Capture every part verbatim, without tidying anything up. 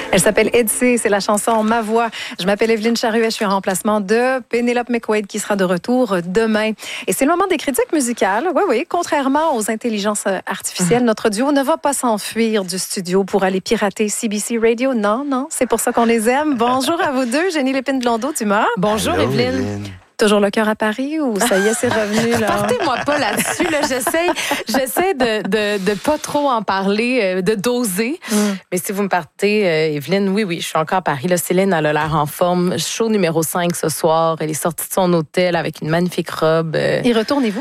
Elle s'appelle Edsy, c'est la chanson Ma Voix. Je m'appelle Evelyne Charuet, je suis en remplacement de Pénélope McQuaid qui sera de retour demain. Et c'est le moment des critiques musicales. Oui, oui, contrairement aux intelligences artificielles, notre duo ne va pas s'enfuir du studio pour aller pirater C B C Radio. Non, non, c'est pour ça qu'on les aime. Bonjour à vous deux, Jenny Lépine-Blondeau, d'Humeur. Bonjour Allô, Evelyne. Evelyne. Toujours le cœur à Paris ou ça y est, c'est revenu, là? Partez-moi pas là-dessus. Là. J'essaie, j'essaie de, de, de pas trop en parler, de doser. Mm. Mais si vous me partez, euh, Evelyne, oui, oui, je suis encore à Paris. Là, Céline, elle a l'air en forme. Show numéro cinq ce soir. Elle est sortie de son hôtel avec une magnifique robe. Euh... Y retournez-vous?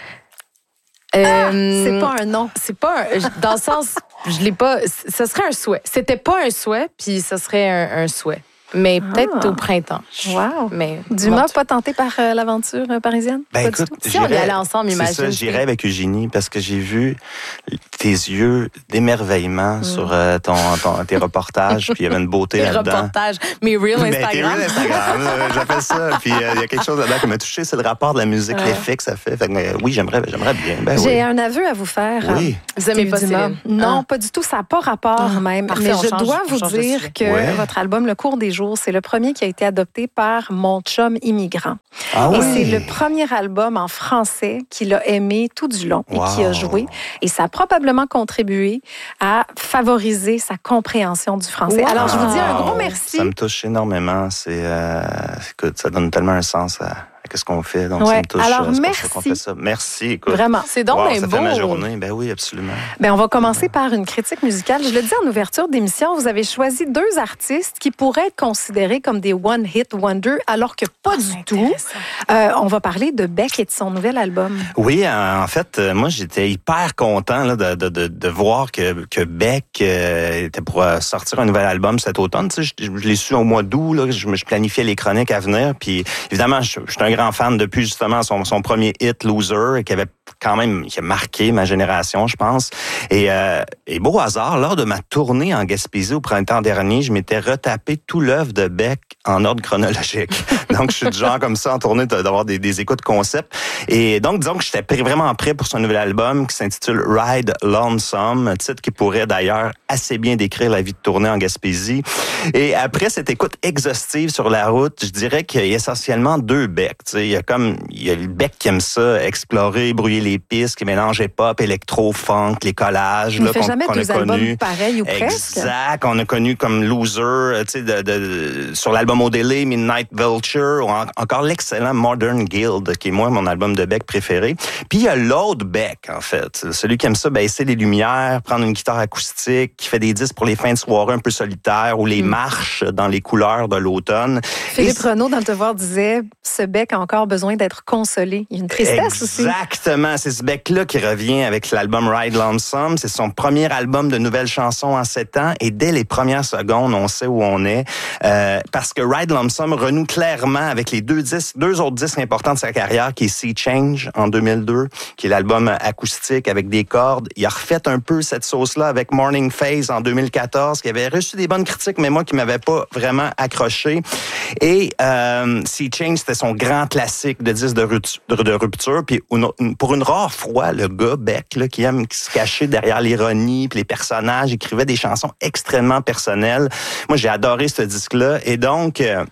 Euh, ah, c'est pas un non. C'est pas un, dans le sens, je l'ai pas. Ce serait un souhait. C'était pas un souhait, puis ce serait un, un souhait. Mais peut-être ah. au printemps. Wow. Mais Dumas, pas tenté par euh, l'aventure euh, parisienne? Ben pas écoute, si on y allait ensemble, imagine. C'est ça, j'irais avec Eugénie parce que j'ai vu tes yeux d'émerveillement mm. sur euh, ton, ton, tes reportages, puis il y avait une beauté tes là-dedans. Tes reportages, mes reels Instagram. Tes reels Instagram, j'appelle ça. Puis il euh, y a quelque chose là-dedans qui m'a touché, c'est le rapport de la musique, ouais. l'effet que ça fait. Fait que, euh, oui, j'aimerais, j'aimerais bien. Ben, j'ai oui. un aveu à vous faire. Oui. Vous aimez pas Céline? Non, ah. pas du tout. Ça n'a pas rapport ah. même. Parfait, mais je change, dois vous dire que ouais. votre album Le Cours des jours, c'est le premier qui a été adopté par mon chum immigrant. Ah et oui. c'est le premier album en français qu'il a aimé tout du long et wow. qui a joué. Et ça a probablement contribué à favoriser sa compréhension du français. Wow. Alors, je vous dis un gros merci. Ça me touche énormément. C'est, euh, écoute, ça donne tellement un sens à... Qu'est-ce qu'on fait? Donc, ouais. ça me touche. Alors, c'est merci. Pour ça qu'on fait ça. Merci, écoute. Vraiment. C'est donc wow, bien ça beau. fait ma journée. Ben oui, absolument. Ben, on va commencer par une critique musicale. Je le dis en ouverture d'émission, vous avez choisi deux artistes qui pourraient être considérés comme des one-hit wonder, alors que pas oh, du tout. Euh, on va parler de Beck et de son nouvel album. Oui, en fait, moi, j'étais hyper content là, de, de, de, de voir que, que Beck euh, était pour sortir un nouvel album cet automne. Tu sais, je, je l'ai su au mois d'août. Là, je, je planifiais les chroniques à venir. Puis, évidemment, je, je suis un grand fan depuis justement son, son premier hit, Loser, qui avait quand même qui a marqué ma génération, je pense. Et, euh, et beau hasard, lors de ma tournée en Gaspésie au printemps dernier, je m'étais retapé tout l'œuvre de Beck en ordre chronologique. Donc, je suis du genre comme ça en tournée d'avoir des, des écoutes concept. Et donc, disons que j'étais vraiment prêt pour son nouvel album qui s'intitule Ride Lonesome, un titre qui pourrait d'ailleurs assez bien décrire la vie de tournée en Gaspésie. Et après cette écoute exhaustive sur la route, je dirais qu'il y a essentiellement deux Beck. Tu sais, il y a comme il y a le Beck qui aime ça, explorer, brouiller les pistes, qui mélange hip-hop, électro, funk, les collages. Il là, fait qu'on, jamais qu'on deux a albums connu. pareils ou presque. Exact, on a connu comme Loser, tu sais, de, de, sur l'album O'Delay, Midnight Vulture, ou en, encore l'excellent Modern Guild, qui est moi mon album de Beck préféré. Puis il y a l'autre Beck, en fait, celui qui aime ça baisser les lumières, prendre une guitare acoustique, qui fait des disques pour les fins de soirée un peu solitaires ou les mm. marches dans les couleurs de l'automne. Philippe Et Renaud, dans Le Devoir, disait « Ce Beck a encore besoin d'être consolé. » Il y a une tristesse Exactement. aussi. Exactement. C'est ce Beck-là qui revient avec l'album Ride Lonesome. C'est son premier album de nouvelles chansons en sept ans. Et dès les premières secondes, on sait où on est. Euh, parce que Ride Lonesome renoue clairement avec les deux disques, deux autres disques importants de sa carrière, qui est Sea Change en deux mille deux, qui est l'album acoustique avec des cordes. Il a refait un peu cette sauce-là avec Morning Phase en deux mille quatorze, qui avait reçu des bonnes critiques, mais moi qui m'avais pas vraiment accroché. Et euh, Sea Change, c'était son grand classique de disque de rupture. De rupture. Puis une, pour une rare fois, le gars Beck, là, qui aime se cacher derrière l'ironie, puis les personnages, écrivait des chansons extrêmement personnelles. Moi, j'ai adoré ce disque-là. Et donc, euh,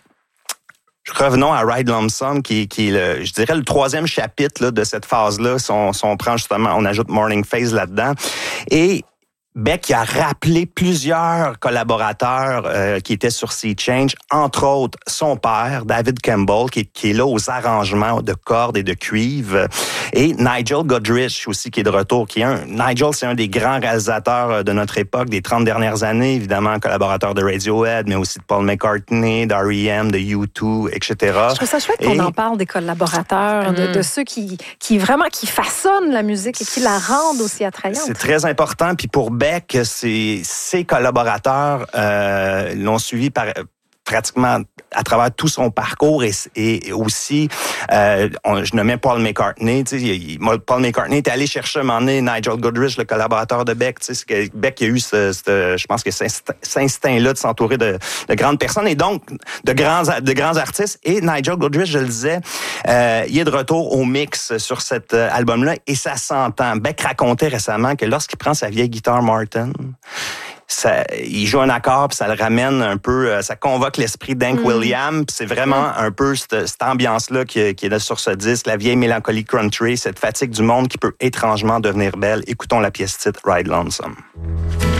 revenons à Ride Lonesome, qui, qui est, le, je dirais, le troisième chapitre là, de cette phase-là. Si on, si on prend justement, on ajoute Morning Phase là-dedans. Et Beck a rappelé plusieurs collaborateurs euh, qui étaient sur Sea Change, entre autres son père, David Campbell, qui, qui est là aux arrangements de cordes et de cuivre, et Nigel Godrich aussi, qui est de retour. Qui est un, Nigel, c'est un des grands réalisateurs de notre époque, des trente dernières années, évidemment, collaborateur de Radiohead, mais aussi de Paul McCartney, d'R E M, de U deux, et cetera. Je trouve ça chouette qu'on et... en parle des collaborateurs, mm. de, de ceux qui, qui vraiment qui façonnent la musique et qui la rendent aussi attrayante. C'est très important, puis pour Beck, ses, ses collaborateurs euh, l'ont suivi par pratiquement à travers tout son parcours et, et aussi, euh, on, je nommais Paul McCartney. Tu sais, il, Paul McCartney était allé chercher un moment donné Nigel Godrich, le collaborateur de Beck. Tu sais, que Beck a eu ce, ce, je pense que cet instinct-là de s'entourer de, de grandes personnes et donc de grands, de grands artistes. Et Nigel Godrich, je le disais, euh, il est de retour au mix sur cet album-là et ça s'entend. Beck racontait récemment que lorsqu'il prend sa vieille guitare Martin, ça, il joue un accord, puis ça le ramène un peu, ça convoque l'esprit d'Hank mm. Williams, puis c'est vraiment mm. un peu cette, cette ambiance-là qui, qui est là sur ce disque, la vieille mélancolie country, cette fatigue du monde qui peut étrangement devenir belle. Écoutons la pièce titre Ride Lonesome.